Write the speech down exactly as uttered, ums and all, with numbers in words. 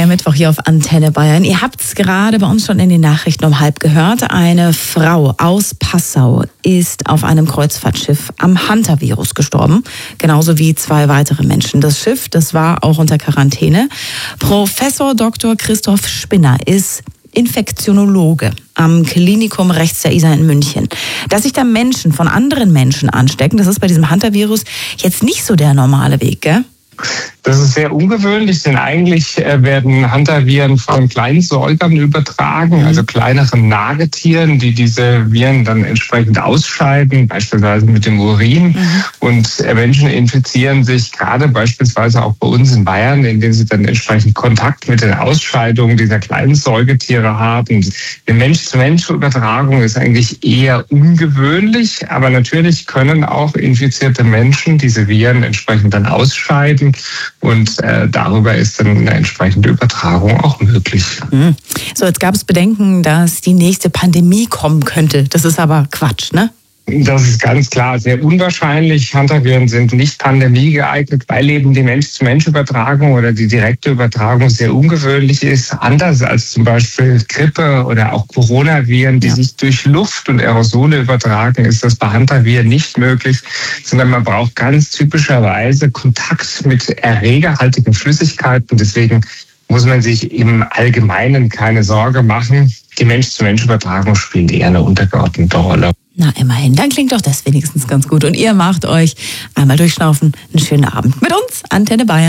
Freier Mittwoch hier auf Antenne Bayern. Ihr habt es gerade bei uns schon in den Nachrichten um halb gehört. Eine Frau aus Passau ist auf einem Kreuzfahrtschiff am Hantavirus gestorben. Genauso wie zwei weitere Menschen. Das Schiff, das war auch unter Quarantäne. Professor Doktor Christoph Spinner ist Infektionologe am Klinikum rechts der Isar in München. Dass sich da Menschen von anderen Menschen anstecken, das ist bei diesem Hantavirus jetzt nicht so der normale Weg, gell? Das ist sehr ungewöhnlich, denn eigentlich werden Hantaviren von Kleinsäugern übertragen, also kleineren Nagetieren, die diese Viren dann entsprechend ausscheiden, beispielsweise mit dem Urin. Mhm. Und Menschen infizieren sich gerade beispielsweise auch bei uns in Bayern, indem sie dann entsprechend Kontakt mit den Ausscheidungen dieser kleinen Säugetiere haben. Die Mensch-zu-Mensch-Übertragung ist eigentlich eher ungewöhnlich, aber natürlich können auch infizierte Menschen diese Viren entsprechend dann ausscheiden. Und äh, darüber ist dann eine entsprechende Übertragung auch möglich. So, jetzt gab es Bedenken, dass die nächste Pandemie kommen könnte. Das ist aber Quatsch, ne? Das ist ganz klar sehr unwahrscheinlich. Hantaviren sind nicht pandemiegeeignet, weil eben die Mensch-zu-Mensch-Übertragung oder die direkte Übertragung sehr ungewöhnlich ist. Anders als zum Beispiel Grippe oder auch Coronaviren, die ja. sich durch Luft und Aerosole übertragen, ist das bei Hantaviren nicht möglich, sondern man braucht ganz typischerweise Kontakt mit erregerhaltigen Flüssigkeiten. Deswegen muss man sich im Allgemeinen keine Sorge machen. Die Mensch-zu-Mensch-Übertragung spielt eher eine untergeordnete Rolle. Na, immerhin. Dann klingt doch das wenigstens ganz gut. Und ihr macht euch einmal durchschnaufen einen schönen Abend mit uns, Antenne Bayern.